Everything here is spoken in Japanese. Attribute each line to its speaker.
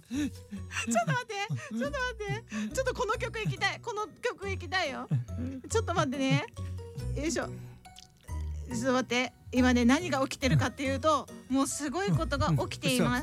Speaker 1: ちょっとこの曲行きたいよ。ちょっと待ってね。よいしょ。ちょっと待って。今ね、何が起きてるかっていうと、もうすごいことが起きています。